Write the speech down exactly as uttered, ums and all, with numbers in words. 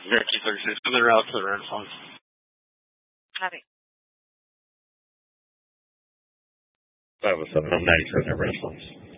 Yankee thirty-six. Coming out to the Renaissance. Copy. five oh seven. I'm ninety-seven at Renaissance.